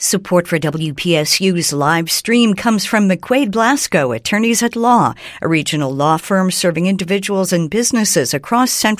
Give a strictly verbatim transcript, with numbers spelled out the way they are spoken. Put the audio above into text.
Support for W P S U's live stream comes from McQuaid Blasco, Attorneys at Law, a regional law firm serving individuals and businesses across Central